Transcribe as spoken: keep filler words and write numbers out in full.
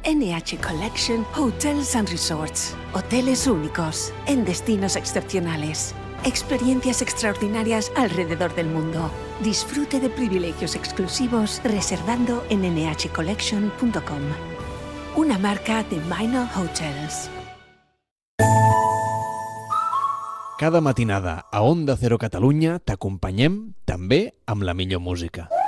N H Collection Hotels and Resorts. Hoteles únicos, en destinos excepcionales. Experiencias extraordinarias alrededor del mundo. Disfrute de privilegios exclusivos reservando en n h collection punto com. Una marca de Minor Hotels. Cada matinada a Onda Cero Catalunya t'acompanyem també amb la millor música.